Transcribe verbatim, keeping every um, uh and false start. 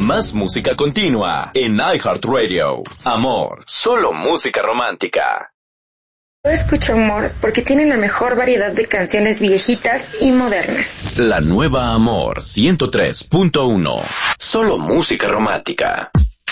Más música continua en iHeartRadio. Amor, solo música romántica. Yo escucho Amor porque tiene la mejor variedad de canciones viejitas y modernas. La nueva Amor ciento tres punto uno. Solo música romántica.